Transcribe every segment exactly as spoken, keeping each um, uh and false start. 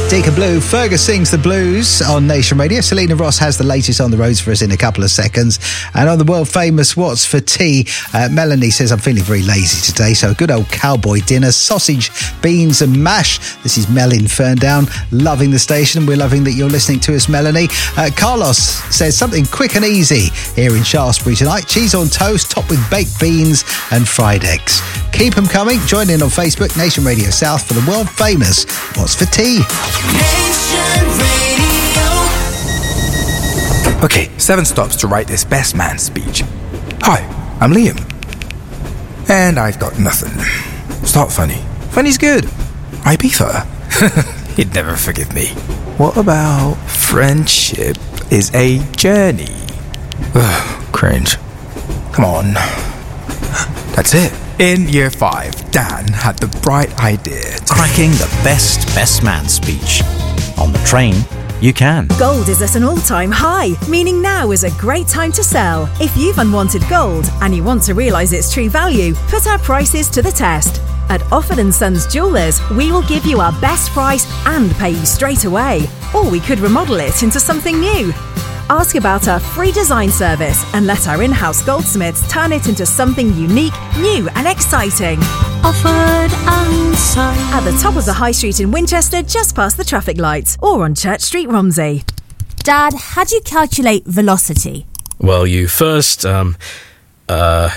Deacon Blue, Fergus sings the blues on Nation Radio. Selena Ross has the latest on the roads for us in a couple of seconds. And on the world famous What's for Tea, uh, Melanie says, I'm feeling very lazy today, so a good old cowboy dinner, sausage, beans and mash. This is Mel in Ferndown, loving the station. We're loving that you're listening to us, Melanie. Uh, Carlos says something quick and easy here in Shaftesbury tonight. Cheese on toast, topped with baked beans and fried eggs. Keep them coming. Join in on Facebook, Nation Radio South, for the world famous What's for Tea. Nation Radio. Okay, seven stops to write this best man speech. Hi, I'm Liam. And I've got nothing. Start funny. Funny's good. Ibiza. He'd never forgive me. What about friendship is a journey? Ugh, cringe. Come on. That's it. In year five, Dan had the bright idea to... cracking the best best man speech. On the train, you can. Gold is at an all-time high, meaning now is a great time to sell. If you've unwanted gold and you want to realise its true value, put our prices to the test. At Offord and Sons Jewellers, we will give you our best price and pay you straight away. Or we could remodel it into something new. Ask about our free design service and let our in-house goldsmiths turn it into something unique, new and exciting. Offord and Sons. At the top of the High Street in Winchester, just past the traffic lights, or on Church Street, Romsey. Dad, how do you calculate velocity? Well, you first, um, uh,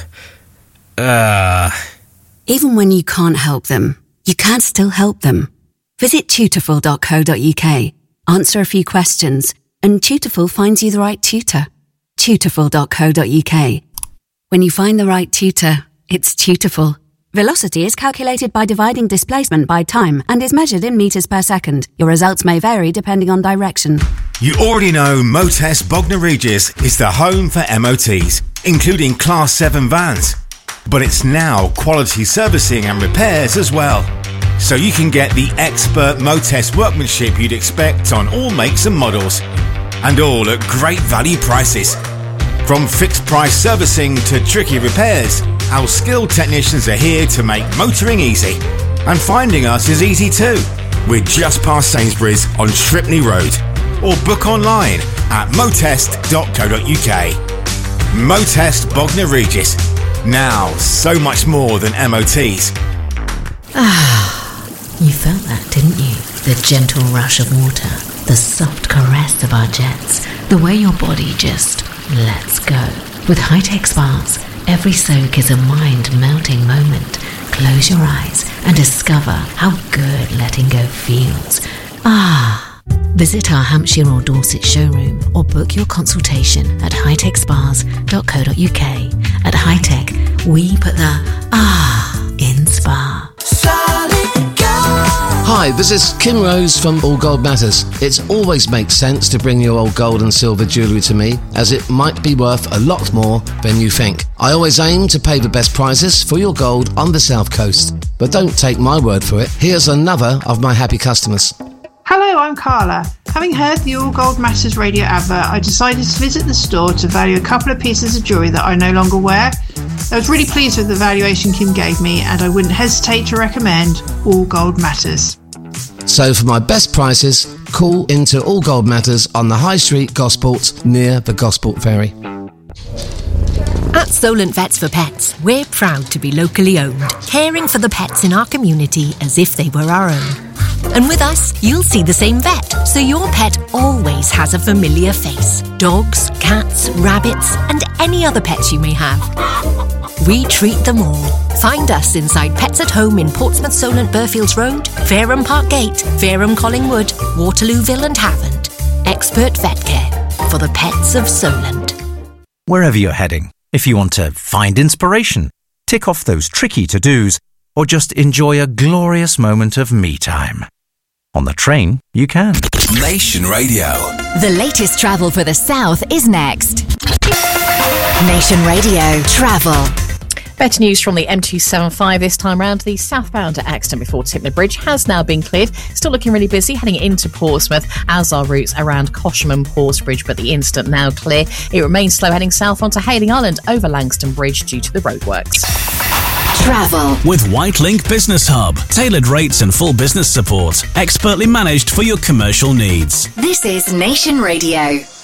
uh... Even when you can't help them, you can still help them. Visit tutorful dot co dot uk, answer a few questions, and Tutorful finds you the right tutor. tutorful dot co dot uk. When you find the right tutor, it's Tutorful. Velocity is calculated by dividing displacement by time and is measured in metres per second. Your results may vary depending on direction. You already know Motest Bognor Regis is the home for M O Ts, including Class seven vans. But it's now quality servicing and repairs as well. So you can get the expert Motest workmanship you'd expect on all makes and models. And all at great value prices. From fixed price servicing to tricky repairs, our skilled technicians are here to make motoring easy. And finding us is easy too. We're just past Sainsbury's on Shripney Road. Or book online at motest dot co dot uk. Motest Bognor Regis. Now, so much more than M O Ts. Ah, you felt that, didn't you? The gentle rush of water, the soft caress of our jets, the way your body just lets go. With high-tech spas, every soak is a mind-melting moment. Close your eyes and discover how good letting go feels. Ah. Visit our Hampshire or Dorset showroom or book your consultation at high tech spas dot co dot uk. At High-Tech, we put the ah in spa. Hi, this is Kim Rose from All Gold Matters. It always makes sense to bring your old gold and silver jewellery to me, as it might be worth a lot more than you think. I always aim to pay the best prices for your gold on the South Coast. But don't take my word for it. Here's another of my happy customers. Hello, I'm Carla. Having heard the All Gold Matters radio advert, I decided to visit the store to value a couple of pieces of jewellery that I no longer wear. I was really pleased with the valuation Kim gave me, and I wouldn't hesitate to recommend All Gold Matters. So for my best prices, call into All Gold Matters on the High Street, Gosport, near the Gosport Ferry. At Solent Vets for Pets, we're proud to be locally owned, caring for the pets in our community as if they were our own. And with us, you'll see the same vet, so your pet always has a familiar face. Dogs, cats, rabbits, and any other pets you may have. We treat them all. Find us inside Pets at Home in Portsmouth, Solent, Burfields Road, Fareham Park Gate, Fareham Collingwood, Waterlooville and Havant. Expert vet care for the pets of Solent. Wherever you're heading, if you want to find inspiration, tick off those tricky to-dos, or just enjoy a glorious moment of me time. On the train, you can. Nation Radio. The latest travel for the South is next. Nation Radio Travel. Better news from the M two seventy-five this time round. The southbound accident before Tipner Bridge has now been cleared. Still looking really busy heading into Portsmouth, as are routes around Cosham and Portsbridge, but the incident now clear. It remains slow heading south onto Hayling Island over Langston Bridge due to the roadworks. Travel. With Whitelink Business Hub. Tailored rates and full business support. Expertly managed for your commercial needs. This is Nation Radio.